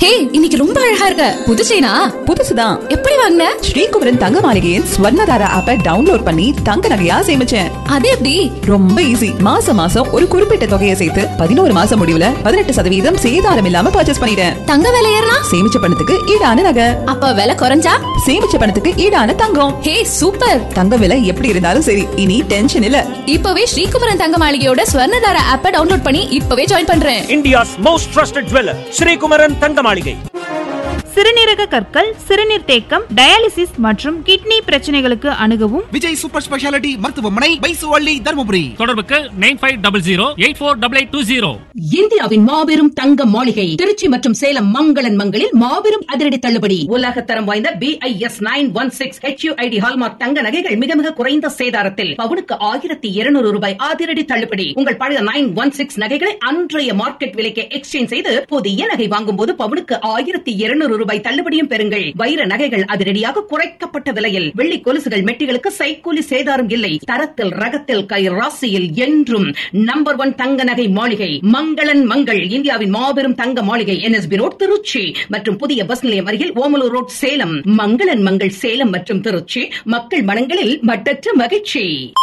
ஹே, இன்னைக்கு ரொம்ப அழகா இருக்க. புது செயினா? புதுசுதான். எப்படி வாங்குன? ஸ்ரீகுமரன் தங்க மாளிகையின் ஸ்வர்ணதாரா ஆப்பை டவுன்லோட் பண்ணி தங்க நகையா சேமிச்சேன். அது எப்படி? ரொம்ப ஈஸி. மாசம் மாசம் ஒரு குறிப்பிட்ட தொகையை சேர்த்து 11 மாசம் முடிவுல 18% சேதாரம் இல்லாம பர்ச்சேஸ் பண்ணிட்டேன். தங்க விலை ஏறினா? சேமிச்ச பணத்துக்கு ஈடான நகை. அப்ப விலை குறைஞ்சா? சேமிச்ச பணத்துக்கு ஈடான தங்கம். ஹே, சூப்பர். தங்க விலை எப்படி இருந்தாலும் சரி, இனி டென்ஷன் இல்ல. இப்பவே ஸ்ரீகுமரன் தங்க மாளிகையோட ஸ்வர்ணதாரா ஆப்பை டவுன்லோட் பண்ணி இப்பவே ஜாயின் பண்றேன். India's most trusted jeweler, Sri Kumaran தங்க மாளிகை. சிறுநீரக கற்கள், சிறுநீர் தேக்கம், டயாலிசிஸ் மற்றும் கிட்னி பிரச்சனைகளுக்கு அணுகவும் விஜய் சூப்பர் ஸ்பெஷாலிட்டி மருத்துவமனை, பைசுவள்ளி, தர்மபுரி. தொடர்புக்கு 9500848820. இந்தியாவின் மாபெரும் தங்க மாளிகை திருச்சி மற்றும் சேலம் மங்களன் மங்களில் மாபெரும் அதிரடி தள்ளுபடி. உலகத்தரம் வாய்ந்த BIS 916 HUID ஹால்மார்க் தங்க நகைகள் மிக மிக குறைந்த சேதாரத்தில் பவுனுக்கு 1200 ரூபாய் அதிரடி தள்ளுபடி. உங்கள் பழைய 916 நகைகளை அன்றைய மார்க்கெட் விலைக்கு எக்ஸ்சேஞ்ச் செய்து புதிய நகை வாங்கும் போது பவுனுக்கு 1200 ரூபாய் தள்ளுபடியும் பெறுங்கள். வைர நகைகள் அதிரடியாக குறைக்கப்பட்ட விலையில், வெள்ளி கொலுசுகள் மெட்டிகளுக்கு சைக்கூலி சேதாரம் இல்லை. தரத்தில் ரகத்தில் கை ராசியில் என்றும் நம்பர் 1 தங்க நகை மாளிகை மங்களன் மங்கள். இந்தியாவின் மாபெரும் தங்க மாளிகை NSB ரோட் திருச்சி மற்றும் புதிய பஸ் நிலையம் அருகில் ஓமலூர் ரோட் சேலம். மங்களன் மங்கள் சேலம் மற்றும் திருச்சி, மக்கள் மனங்களில் மட்டற்ற மகிழ்ச்சி.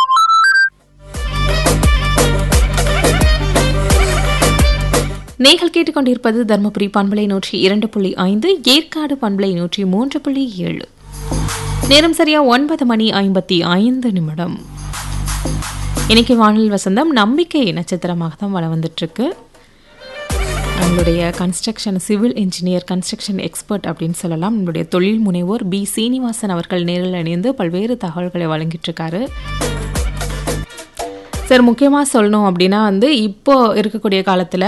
நீங்கள் கேட்டுக்கொண்டிருப்பது தர்மபுரி பண்பலை 102.5, ஏற்காடு பண்பலை 103.7. நேரம் சரியா 9:55. இன்னைக்கு வானில் வசந்தம் நம்பிக்கை நட்சத்திரமாக தான் வளம் வந்துட்டு இருக்கு. நம்மளுடைய construction civil engineer, construction expert அப்படின்னு சொல்லலாம், நம்மளுடைய தொழில் முனைவோர் B சீனிவாசன் அவர்கள் நேரில் இணைந்து பல்வேறு தகவல்களை வழங்கிட்டு இருக்காரு. சார், முக்கியமாக சொல்லணும் அப்படின்னா இப்போ இருக்கக்கூடிய காலத்தில்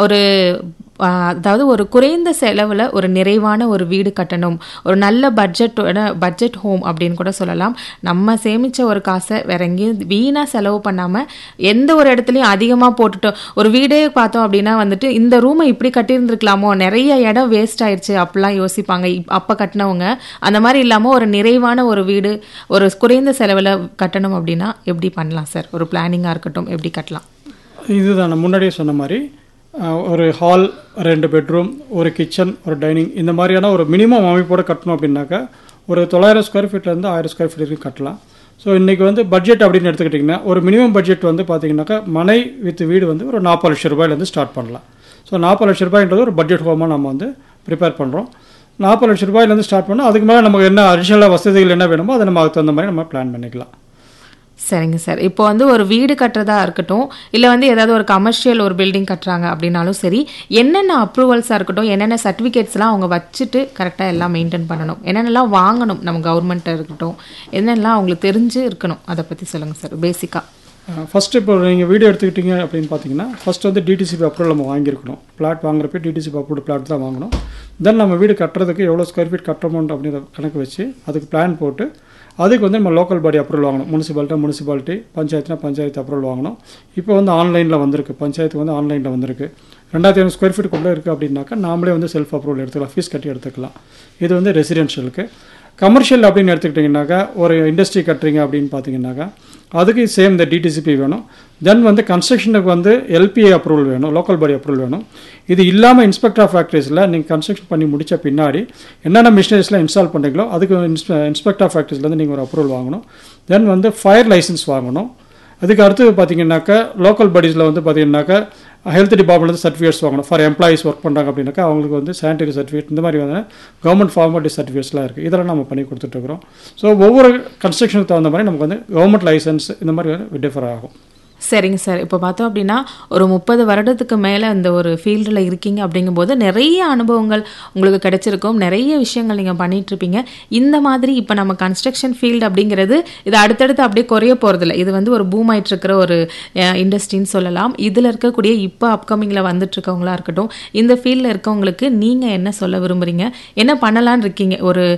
அதாவது ஒரு குறைந்த செலவில் ஒரு நிறைவான ஒரு வீடு கட்டணும், ஒரு நல்ல பட்ஜெட் ஹோம் அப்படின்னு கூட சொல்லலாம். நம்ம சேமித்த ஒரு காசை வேற எங்கேயும் வீணாக செலவு பண்ணாமல் எந்த ஒரு இடத்துலையும் அதிகமாக போட்டுட்டோம். ஒரு வீடே பார்த்தோம் அப்படின்னா இந்த ரூமை இப்படி கட்டியிருந்துருக்கலாமோ, நிறைய இடம் வேஸ்ட் ஆயிடுச்சு அப்படிலாம் யோசிப்பாங்க அப்போ கட்டினவங்க. அந்த மாதிரி இல்லாமல் ஒரு நிறைவான ஒரு வீடு ஒரு குறைந்த செலவில் கட்டணும் அப்படின்னா எப்படி பண்ணலாம் சார்? ஒரு பிளானிங்காக இருக்கட்டும், எப்படி கட்டலாம்? இதுதான் நான் முன்னாடியே சொன்ன மாதிரி ஒரு ஹால், 2 பெட்ரூம், ஒரு கிச்சன், ஒரு டைனிங், இந்த மாதிரியான ஒரு மினிமம் அமைப்போடு கட்டணும் அப்படின்னாக்கா ஒரு 900 ஸ்கொயர் ஃபீட்லேருந்து 1000 ஸ்கொயர் ஃபீட் வரைக்கும் கட்டலாம். ஸோ இன்றைக்கி பட்ஜெட் அப்படின்னு எடுத்துக்கிட்டிங்கன்னா ஒரு மினிமம் பட்ஜெட் பார்த்தீங்கன்னாக்கா மனை வித் வீடு ஒரு 40 லட்சம் ரூபாயிலேருந்து ஸ்டார்ட் பண்ணலாம். ஸோ 40 லட்ச ரூபாய்ன்றது ஒரு பட்ஜெட் ஹோமாக நம்ம ப்ரிப்பேர் பண்ணுறோம். 40 லட்ச ரூபாயிலேருந்து ஸ்டார்ட் பண்ணால் அதுக்கு மேலே நமக்கு என்ன அடிஷனலாக வசதிகள் என்ன வேணுமோ அதை நம்ம அதுக்கு தகுந்த மாதிரி நம்ம பிளான் பண்ணிக்கலாம். சரிங்க சார். இப்போ ஒரு வீடு கட்டுறதா இருக்கட்டும், இல்லை ஏதாவது ஒரு கமர்ஷியல் ஒரு பில்டிங் கட்டுறாங்க அப்படின்னாலும் சரி, என்னென்ன அப்ரூவல்ஸாக இருக்கட்டும், என்னென்ன சர்டிஃபிகேட்ஸ்லாம் அவங்க வச்சுட்டு கரெக்டாக எல்லாம் மெயின்டைன் பண்ணணும், என்னென்னலாம் வாங்கணும் நம்ம கவர்மெண்ட்டாக இருக்கட்டும், என்னென்னலாம் அவங்களுக்கு தெரிஞ்சு இருக்கணும், அதை பற்றி சொல்லுங்கள் சார் பேசிக்காக. ஃபஸ்ட்டு இப்போ நீங்கள் வீடியோ எடுத்துக்கிட்டீங்க அப்படின்னு பார்த்தீங்கன்னா ஃபஸ்ட்டு DTCP அப்ரூவல் நம்ம வாங்கியிருக்கணும். பிளாட் வாங்குறப்ப DTCP அப்ரூவல் பிளாட் தான் வாங்கணும். தென் நம்ம வீடு கட்டுறதுக்கு எவ்வளோ ஸ்கொயர் ஃபீட் கட்டுறோம் அப்படிங்கிற கணக்கு வச்சு அதுக்கு பிளான் போட்டு அதுக்கு நம்ம லோக்கல் பாடி அப்ரூவல் வாங்கணும். முனிசிபாலிட்டி, பஞ்சாயத்து அப்ரூவல் வாங்கணும். இப்போ ஆன்லைனில் வந்திருக்கு, பஞ்சாயத்துக்கு ஆன்லைனில் வந்திருக்கு. 2500 ஸ்கொயர் ஃபீட்டுக்குள்ளே இருக்குது அப்படின்னாக்கா நாமளே செல்ஃப் அப்ரூவல் எடுத்துக்கலாம், ஃபீஸ் கட்டி எடுத்துக்கலாம். இது ரெசிடென்ஷியலுக்கு. கமர்ஷியல் அப்படின்னு எடுத்துக்கிட்டிங்கனாக்கா ஒரு இண்டஸ்ட்ரி கட்டுறீங்க அப்படின்னு பார்த்தீங்கன்னாக்கா அதுக்கு சேம் இந்த DTCP வேணும். தென் கன்ஸ்ட்ரக்ஷனுக்கு LPA அப்ரூவல் வேணும், லோக்கல் பாடி அப்ரூவல் வேணும். இது இல்லாமல் இன்ஸ்பெக்டர் ஆஃப் ஃபேக்ட்ரிஸில் நீங்கள் கன்ஸ்ட்ரக்ஷன் பண்ணி முடித்த பின்னாடி என்னென்ன மிஷினரிஸ்லாம் இன்ஸ்டால் பண்ணுறீங்களோ அதுக்கு இன்ஸ்பெக்டர் ஆஃப் ஃபேக்ட்ரிஸ்லேருந்து நீங்கள் ஒரு அப்ரூவல் வாங்கணும். தென் ஃபயர் லைசன்ஸ் வாங்கணும். அதுக்கு அடுத்து பார்த்தீங்கன்னாக்கா லோக்கல் பாடிஸில் பார்த்தீங்கன்னாக்கா ஹெல்த் டிபார்ட்மெண்ட் சர்டிஃபிகேட்ஸ் வாங்கணும். ஃபார் எம்ப்ளாயிஸ் ஒர்க் பண்ணுறாங்க அப்படின்னாக்கா அவங்களுக்கு சானிட்டரி சர்டிஃபிகேட், இந்த மாதிரி கவர்மெண்ட் ஃபார்மாலிட்டி சர்டிஃபிகேட்ஸ்லாம் இருக்குது. இதெல்லாம் நம்ம பண்ணி கொடுத்துட்ருக்குறோம். ஸோ ஒவ்வொரு கன்ஸ்ட்ரக்ஷனுக்கு தகுந்த மாதிரி நமக்கு கவர்மெண்ட் லைசன்ஸ் இந்த மாதிரி டிஃபர் ஆகும். சரிங்க சார். இப்போ பார்த்தோம் அப்படின்னா ஒரு 30 வருடத்துக்கு மேலே இந்த ஒரு ஃபீல்டில் இருக்கீங்க அப்படிங்கும்போது நிறைய அனுபவங்கள் உங்களுக்கு கிடைச்சிருக்கும், நிறைய விஷயங்கள் நீங்கள் பண்ணிகிட்ருப்பீங்க. இந்த மாதிரி இப்போ நம்ம கன்ஸ்ட்ரக்ஷன் ஃபீல்டு அப்படிங்கிறது இது அடுத்தடுத்து அப்படியே குறைய போகிறதில்ல. இது ஒரு பூம் ஆகிட்டு இருக்கிற ஒரு இண்டஸ்ட்ரின்னு சொல்லலாம். இதில் இருக்கக்கூடிய இப்போ அப்கமிங்கில் வந்துட்டுருக்கவங்களா இருக்கட்டும், இந்த ஃபீல்டில் இருக்கவங்களுக்கு நீங்கள் என்ன சொல்ல விரும்புகிறீங்க, என்ன பண்ணலான்னு இருக்கீங்க?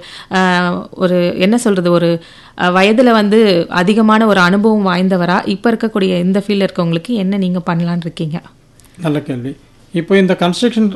ஒரு என்ன சொல்கிறது, ஒரு வயதில் அதிகமான ஒரு அனுபவம் வாய்ந்தவரா இப்போ இருக்கக்கூடிய இந்த ஃபீல்டில் இருக்கவங்களுக்கு என்ன நீங்கள் பண்ணலான்னு இருக்கீங்க? நல்ல கேள்வி. இப்போ இந்த கன்ஸ்ட்ரக்ஷன்